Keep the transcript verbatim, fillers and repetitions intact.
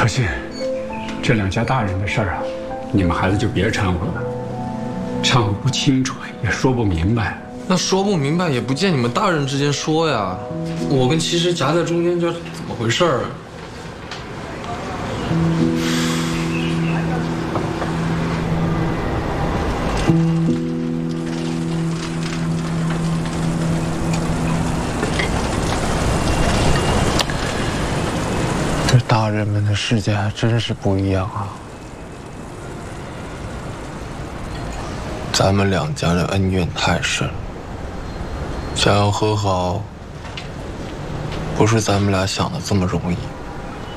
可信，这两家大人的事儿啊，你们孩子就别掺和了，掺和不清楚也说不明白。 那说不明白也不见你们大人之间说呀，我跟其实夹在中间，这怎么回事儿？ 这大人们的世界还真是不一样啊！ 咱们两家的恩怨太深，想要和好，不是咱们俩想的这么容易。